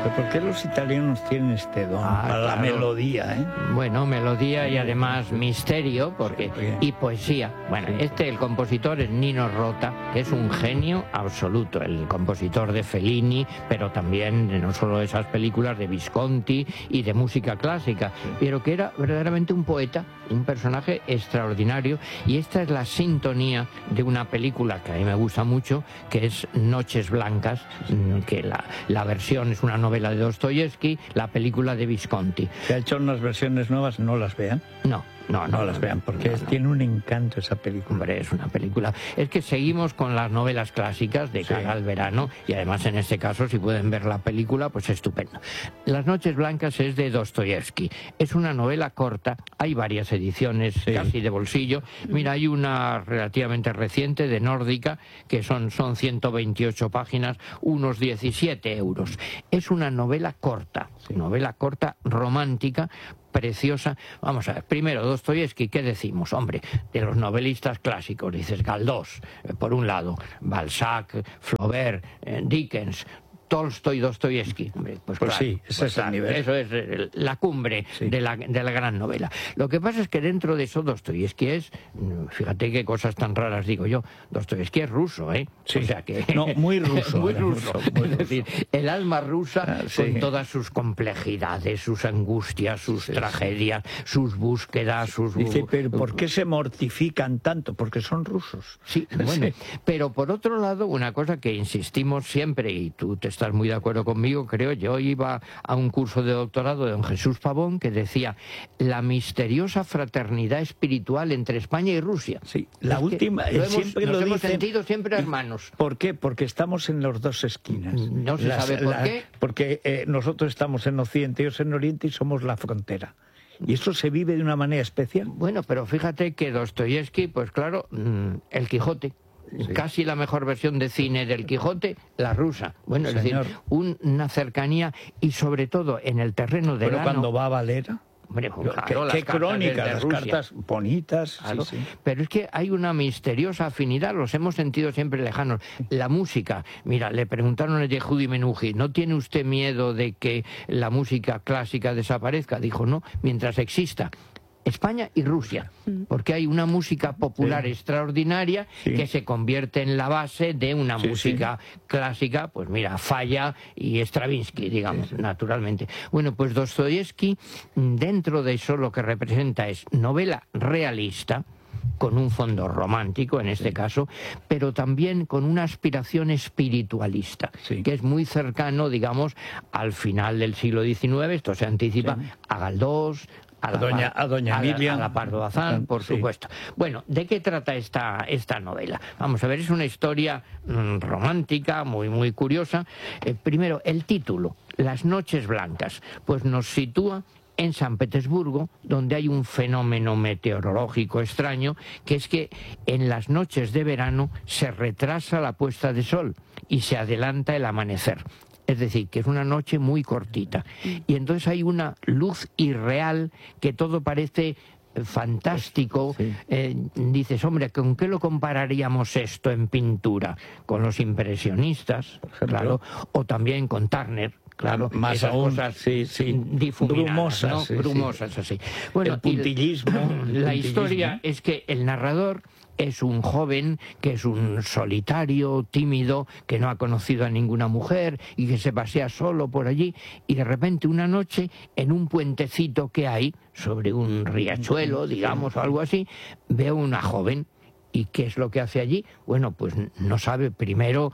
¿Pero por qué los italianos tienen este don para la claro. melodía, eh? Bueno, melodía y además misterio porque Sí. y poesía. Bueno, Sí. el compositor es Nino Rota, que es un genio absoluto, el compositor de Fellini, pero también de no solo esas películas de Visconti y de música clásica, pero que era verdaderamente un poeta, un personaje extraordinario. Y esta es la sintonía de una película que a mí me gusta mucho, que es Noches Blancas, que la versión es una novela de Dostoyevsky, la película de Visconti. Se ha hecho unas versiones nuevas, no las vean. No las vean, porque tiene un encanto esa película. Hombre, es una película. Es que seguimos con las novelas clásicas de cara al verano y además en este caso, si pueden ver la película, pues estupendo. Las Noches Blancas es de Dostoyevsky. Es una novela corta, hay varias ediciones casi de bolsillo. Mira, hay una relativamente reciente de Nórdica, que son 128 páginas, unos 17 euros. Es una novela corta romántica, preciosa. Vamos a ver, primero, Dostoyevsky, ¿qué decimos? Hombre, de los novelistas clásicos, dices Galdós, por un lado, Balzac, Flaubert, Dickens, Tolstoy, Dostoyevsky. Pues claro, sí, ese es el nivel. Eso es la cumbre de la gran novela. Lo que pasa es que dentro de eso Dostoyevsky es, fíjate qué cosas tan raras digo yo, Dostoyevsky es ruso, ¿eh? Sí. O sea que... No, muy ruso. muy ruso. Muy Es decir, el alma rusa sí. con todas sus complejidades, sus angustias, sus tragedias, sus búsquedas, sus... Dice, pero ¿por qué se mortifican tanto? Porque son rusos. Sí, bueno, pero por otro lado, una cosa que insistimos siempre, y tú te estás muy de acuerdo conmigo, creo, yo iba a un curso de doctorado de don Jesús Pavón que decía la misteriosa fraternidad espiritual entre España y Rusia. Sí, la última, siempre nos lo hemos dicen. sentido siempre hermanos. ¿Por qué? Porque estamos en las dos esquinas. No se sabe por qué. Porque nosotros estamos en Occidente, ellos en Oriente y somos la frontera. Y eso se vive de una manera especial. Bueno, pero fíjate que Dostoyevsky, pues claro, el Quijote. Sí. Casi la mejor versión de cine del Quijote, la rusa. Bueno, es decir, una cercanía y sobre todo en el terreno del Pero cuando va a Valera... Hombre, claro, qué crónicas, las Rusia. cartas bonitas. Claro. Sí. Pero es que hay una misteriosa afinidad, los hemos sentido siempre lejanos. La música, mira, le preguntaron a Yehudi Menuhin, ¿no tiene usted miedo de que la música clásica desaparezca? Dijo, no, mientras exista España y Rusia, porque hay una música popular extraordinaria que se convierte en la base de una música clásica, pues mira, Falla y Stravinsky, digamos, naturalmente. Bueno, pues Dostoyevsky, dentro de eso lo que representa es novela realista, con un fondo romántico en este caso, pero también con una aspiración espiritualista, que es muy cercano, digamos, al final del siglo XIX, esto se anticipa a Galdós, a doña Emilia, a la Pardo Bazán, por supuesto. Bueno, ¿de qué trata esta novela? Vamos a ver, es una historia romántica, muy curiosa. Primero, el título, Las Noches Blancas, pues nos sitúa en San Petersburgo, donde hay un fenómeno meteorológico extraño, que es que en las noches de verano se retrasa la puesta de sol y se adelanta el amanecer. Es decir, que es una noche muy cortita. Y entonces hay una luz irreal que todo parece fantástico. Dices, hombre, ¿con qué lo compararíamos esto en pintura? Con los impresionistas, claro, o también con Turner. Claro, más esas aún, cosas difuminadas, brumosas, ¿no? Brumosas, así. Bueno, el puntillismo. La historia es que el narrador es un joven que es un solitario, tímido, que no ha conocido a ninguna mujer y que se pasea solo por allí, y de repente una noche en un puentecito que hay sobre un riachuelo, digamos, o algo así, ve a una joven. ¿Y qué es lo que hace allí? Bueno, pues no sabe. Primero,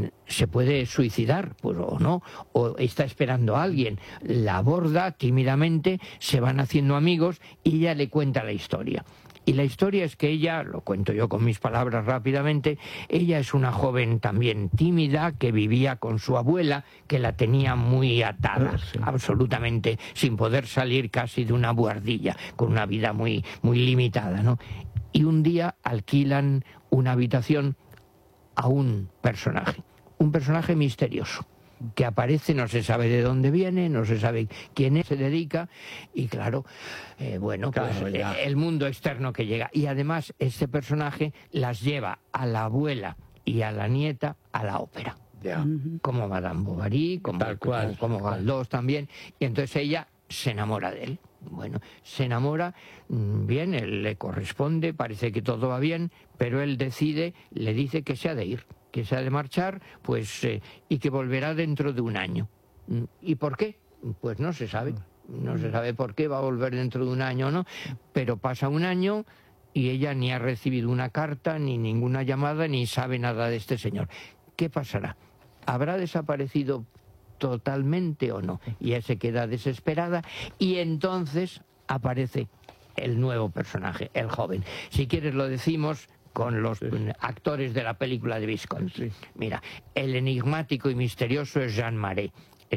se puede suicidar, pues o no, o está esperando a alguien. La aborda tímidamente, se van haciendo amigos y ella le cuenta la historia. Y la historia es que ella, lo cuento yo con mis palabras rápidamente, ella es una joven también tímida que vivía con su abuela, que la tenía muy atada, absolutamente, sin poder salir casi de una buhardilla, con una vida muy limitada, ¿no? Y un día alquilan una habitación a un personaje misterioso, que aparece, no se sabe de dónde viene, no se sabe quién es, se dedica, y claro, el mundo externo que llega. Y además este personaje las lleva a la abuela y a la nieta a la ópera. Ya. como Madame Bovary, Tal cual. como Galdós también, y entonces ella se enamora de él. Bueno, se enamora, bien, él le corresponde, parece que todo va bien, pero él decide, le dice que se ha de ir, que se ha de marchar, pues, y que volverá dentro de un año. ¿Y por qué? Pues no se sabe. No se sabe por qué va a volver dentro de un año o no, pero pasa un año y ella ni ha recibido una carta, ni ninguna llamada, ni sabe nada de este señor. ¿Qué pasará? ¿Habrá desaparecido totalmente o no? Y ella se queda desesperada y entonces aparece el nuevo personaje, el joven. Si quieres lo decimos con los actores de la película de Visconti. Mira, el enigmático y misterioso es Jean Marais,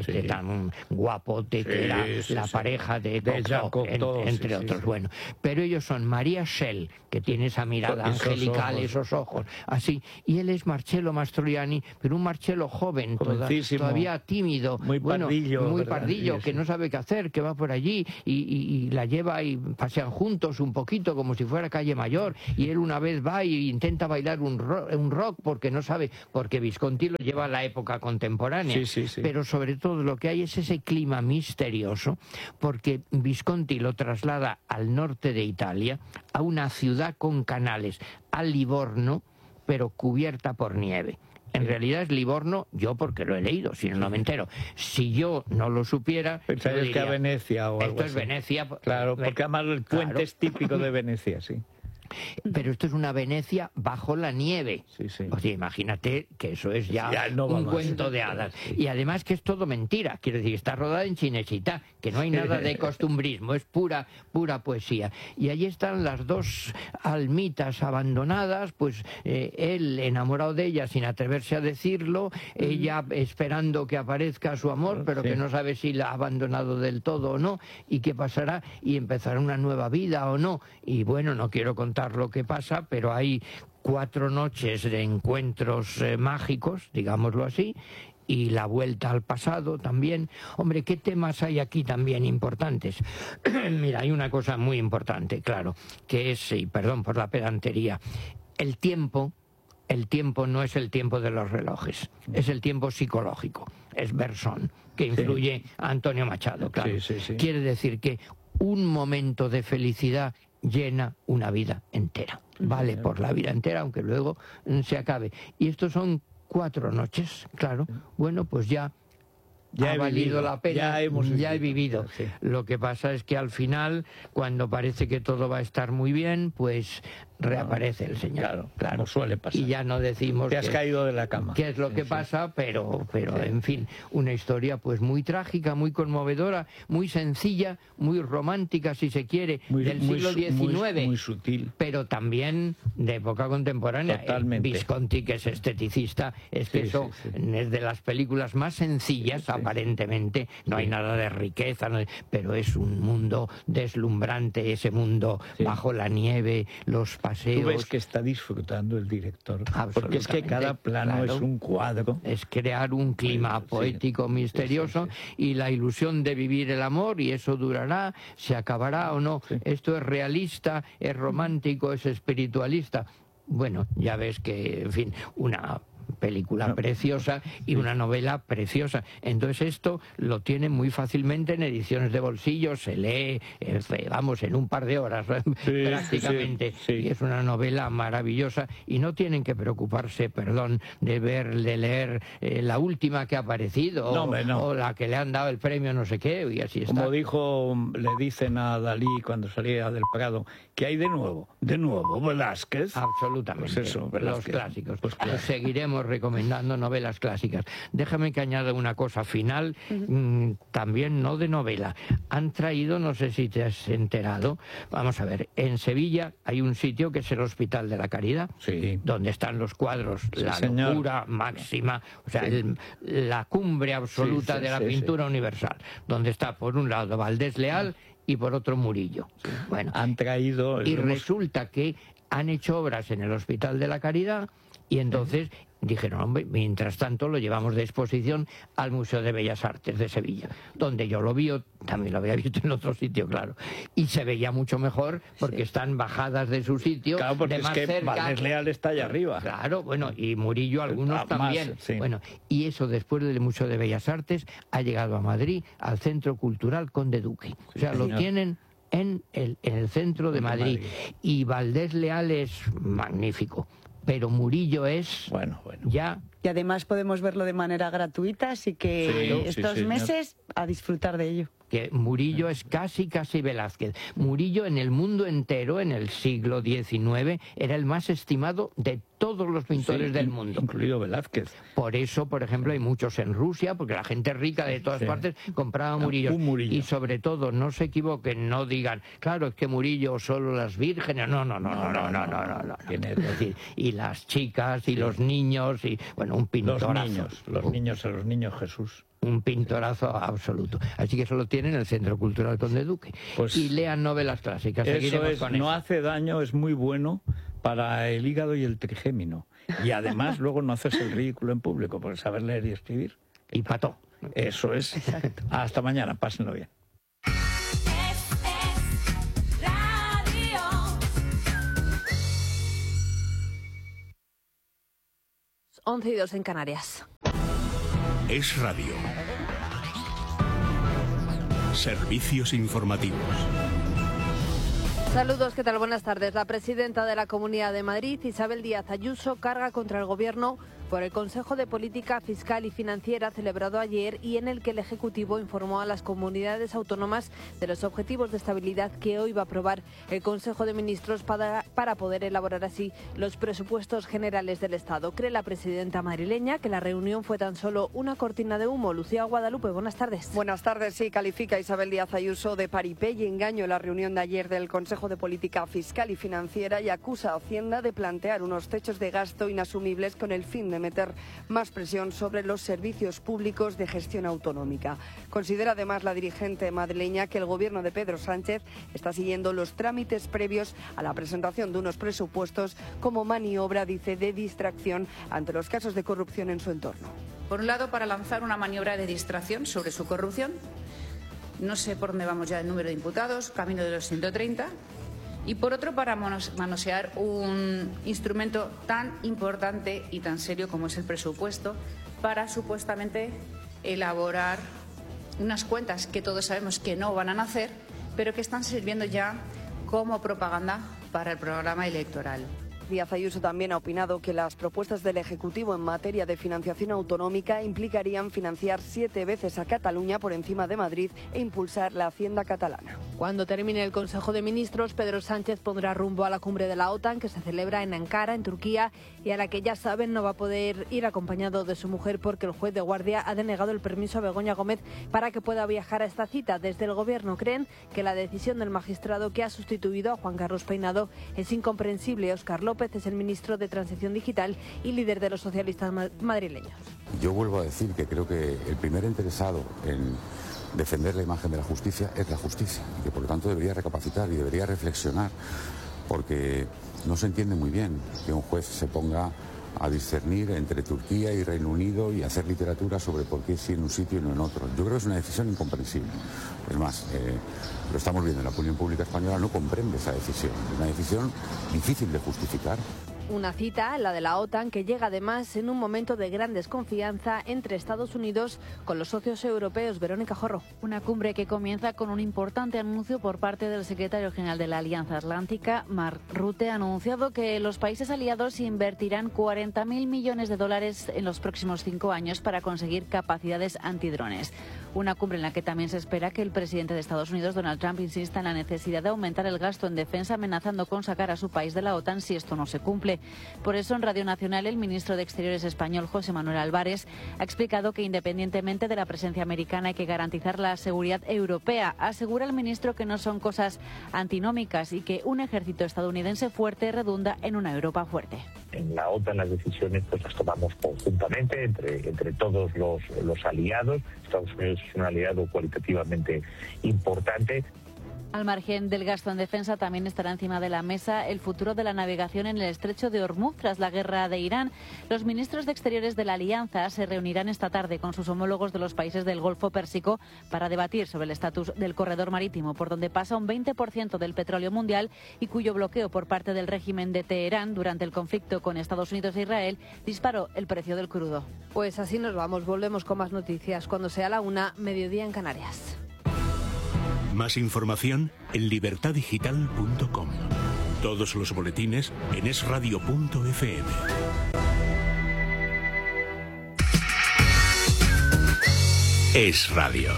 tan guapote que era la pareja de Cocteau, entre otros. Bueno, pero ellos son María Schell, que tiene esa mirada angelical, esos ojos, así, y él es Marcello Mastroianni, pero un Marcello joven, todavía tímido, muy pardillo, que no sabe qué hacer, que va por allí y la lleva y pasean juntos un poquito, como si fuera calle mayor, y él una vez va y intenta bailar un rock porque no sabe, porque Visconti lo lleva a la época contemporánea, pero sobre todo lo que hay es ese clima misterioso, porque Visconti lo traslada al norte de Italia, a una ciudad con canales, a Livorno, pero cubierta por nieve. En realidad es Livorno, yo porque lo he leído, si no, no me entero. Si yo no lo supiera... Pensarías que a Venecia o algo esto así. Es Venecia. Claro, porque además el puente es típico de Venecia, sí. Pero esto es una Venecia bajo la nieve. O sea, imagínate que eso es ya un cuento de hadas. Y además que es todo mentira. Quiero decir, está rodada en Cinecittà, que no hay nada de costumbrismo, es pura poesía. Y allí están las dos almitas abandonadas, pues él enamorado de ella sin atreverse a decirlo, ella esperando que aparezca su amor, pero que no sabe si la ha abandonado del todo o no, y qué pasará, y empezará una nueva vida o no. Y bueno, no quiero contar lo que pasa, pero hay 4 noches de encuentros mágicos, digámoslo así, y la vuelta al pasado también. Hombre, ¿qué temas hay aquí también importantes? Mira, hay una cosa muy importante, claro, que es, y perdón por la pedantería, el tiempo no es el tiempo de los relojes, es el tiempo psicológico, es Bersón, que influye a Antonio Machado, claro. Quiere decir que un momento de felicidad llena una vida entera, vale por la vida entera, aunque luego se acabe. Y estos son 4 noches, claro. Bueno, pues ya ha valido la pena, ya he vivido. Lo que pasa es que al final, cuando parece que todo va a estar muy bien, pues reaparece el señor. Claro, como suele pasar. Y ya no decimos te has caído de la cama. Qué es lo que pasa, pero en fin, una historia pues muy trágica, muy conmovedora, muy sencilla, muy romántica, si se quiere, del siglo XIX. Muy sutil. Pero también de época contemporánea. Totalmente. Visconti, que es esteticista, es que eso es de las películas más sencillas, aparentemente, no hay nada de riqueza, pero es un mundo deslumbrante, ese mundo bajo la nieve, los paseos. Tú ves que está disfrutando el director, porque es que cada plano es un cuadro. Es crear un clima poético, misterioso, y la ilusión de vivir el amor, y eso durará, se acabará o no. Esto es realista, es romántico, es espiritualista. Bueno, ya ves que, en fin, una película preciosa y una novela preciosa. Entonces esto lo tiene muy fácilmente en ediciones de bolsillo, se lee, vamos, en un par de horas prácticamente. Y es una novela maravillosa y no tienen que preocuparse, perdón, de leer la última que ha aparecido o la que le han dado el premio no sé qué, y así está. Como le dicen a Dalí cuando salía del Prado, que hay de nuevo, Velázquez. Absolutamente. Pues eso, los clásicos. Pues claro. Seguiremos recomendando novelas clásicas. Déjame que añada una cosa final, también no de novela. Han traído, no sé si te has enterado, vamos a ver, en Sevilla hay un sitio que es el Hospital de la Caridad, donde están los cuadros, la locura máxima, o sea, la cumbre absoluta de la pintura universal, donde está por un lado Valdés Leal y por otro Murillo. Bueno, han traído... Y resulta que han hecho obras en el Hospital de la Caridad y entonces Dijeron, hombre, mientras tanto lo llevamos de exposición al Museo de Bellas Artes de Sevilla, donde yo lo vi, también lo había visto en otro sitio, claro, y se veía mucho mejor porque están bajadas de su sitio. Claro, porque de más es que cerca. Valdés Leal está allá arriba. Claro, bueno, y Murillo algunos también. Más, sí. Bueno, y eso después del Museo de Bellas Artes ha llegado a Madrid, al Centro Cultural Conde Duque. O sea, lo tienen en el centro de Madrid. Y Valdés Leal es magnífico, pero Murillo es ya... Y además podemos verlo de manera gratuita, así que estos meses a disfrutar de ello. Que Murillo es casi Velázquez. Murillo en el mundo entero, en el siglo XIX, era el más estimado de todos los pintores del mundo. Incluido Velázquez. Por eso, por ejemplo, hay muchos en Rusia, porque la gente rica de todas partes compraba Murillo. Y sobre todo, no se equivoquen, no digan, claro, es que Murillo solo las vírgenes. No. Es decir, y las chicas, y los niños, y bueno, un pintorazo. Los niños Jesús. Un pintorazo absoluto. Así que eso lo tiene en el Centro Cultural Conde Duque. Y lean novelas clásicas. Eso es, con no hace daño, es muy bueno para el hígado y el trigémino. Y además luego no haces el ridículo en público, por saber leer y escribir. Y pató. Eso es. Exacto. Hasta mañana, pásenlo bien. 11:02 en Canarias. Es Radio. Servicios informativos. Saludos, ¿qué tal? Buenas tardes. La presidenta de la Comunidad de Madrid, Isabel Díaz Ayuso, carga contra el Gobierno por el Consejo de Política Fiscal y Financiera celebrado ayer y en el que el Ejecutivo informó a las comunidades autónomas de los objetivos de estabilidad que hoy va a aprobar el Consejo de Ministros para poder elaborar así los presupuestos generales del Estado. Cree la presidenta madrileña que la reunión fue tan solo una cortina de humo. Lucía Guadalupe, buenas tardes. Buenas tardes. Sí, califica Isabel Díaz Ayuso de paripé y engaño la reunión de ayer del Consejo de Política Fiscal y Financiera y acusa a Hacienda de plantear unos techos de gasto inasumibles con el fin de meter más presión sobre los servicios públicos de gestión autonómica. Considera además la dirigente madrileña que el gobierno de Pedro Sánchez está siguiendo los trámites previos a la presentación de unos presupuestos como maniobra, dice, de distracción ante los casos de corrupción en su entorno. Por un lado, para lanzar una maniobra de distracción sobre su corrupción. No sé por dónde vamos ya el número de imputados, camino de los 130. Y por otro, para manosear un instrumento tan importante y tan serio como es el presupuesto, para supuestamente elaborar unas cuentas que todos sabemos que no van a nacer, pero que están sirviendo ya como propaganda para el programa electoral. Díaz Ayuso también ha opinado que las propuestas del Ejecutivo en materia de financiación autonómica implicarían financiar 7 veces a Cataluña por encima de Madrid e impulsar la hacienda catalana. Cuando termine el Consejo de Ministros, Pedro Sánchez pondrá rumbo a la cumbre de la OTAN que se celebra en Ankara, en Turquía, y a la que ya saben no va a poder ir acompañado de su mujer porque el juez de guardia ha denegado el permiso a Begoña Gómez para que pueda viajar a esta cita. Desde el Gobierno creen que la decisión del magistrado que ha sustituido a Juan Carlos Peinado es incomprensible. Óscar López es el ministro de Transición Digital y líder de los socialistas madrileños. Yo vuelvo a decir que creo que el primer interesado en defender la imagen de la justicia es la justicia y que por lo tanto debería recapacitar y debería reflexionar, porque no se entiende muy bien que un juez se ponga a discernir entre Turquía y Reino Unido y hacer literatura sobre por qué sí en un sitio y no en otro. Yo creo que es una decisión incomprensible. Es más, lo estamos viendo, la opinión pública española no comprende esa decisión. Es una decisión difícil de justificar. Una cita, la de la OTAN, que llega además en un momento de gran desconfianza entre Estados Unidos con los socios europeos. Verónica Jorro. Una cumbre que comienza con un importante anuncio por parte del secretario general de la Alianza Atlántica, Mark Rutte. Ha anunciado que los países aliados invertirán 40.000 millones de dólares en los próximos 5 años para conseguir capacidades antidrones. Una cumbre en la que también se espera que el presidente de Estados Unidos, Donald Trump, insista en la necesidad de aumentar el gasto en defensa, amenazando con sacar a su país de la OTAN si esto no se cumple. Por eso, en Radio Nacional, el ministro de Exteriores español, José Manuel Álvarez, ha explicado que independientemente de la presencia americana hay que garantizar la seguridad europea. Asegura el ministro que no son cosas antinómicas y que un ejército estadounidense fuerte redunda en una Europa fuerte. En la OTAN las decisiones pues las tomamos conjuntamente entre todos los aliados. Estados Unidos es un aliado cualitativamente importante. Al margen del gasto en defensa, también estará encima de la mesa el futuro de la navegación en el estrecho de Hormuz tras la guerra de Irán. Los ministros de Exteriores de la Alianza se reunirán esta tarde con sus homólogos de los países del Golfo Pérsico para debatir sobre el estatus del corredor marítimo, por donde pasa un 20% del petróleo mundial y cuyo bloqueo por parte del régimen de Teherán durante el conflicto con Estados Unidos e Israel disparó el precio del crudo. Pues así nos vamos, volvemos con más noticias cuando sea la 1, mediodía en Canarias. Más información en libertadigital.com. Todos los boletines en esradio.fm. Es Radio.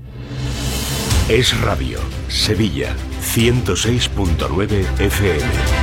Es Radio, Sevilla, 106.9 FM.